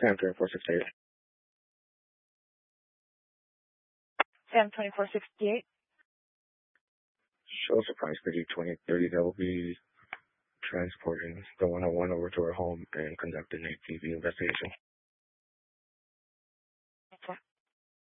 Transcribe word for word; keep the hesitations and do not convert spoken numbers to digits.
Sam twenty-four sixty-eight. Sam twenty-four sixty-eight. Show surprise P twenty thirty. That will be transporting the one oh one over to her home and conducting a T V investigation.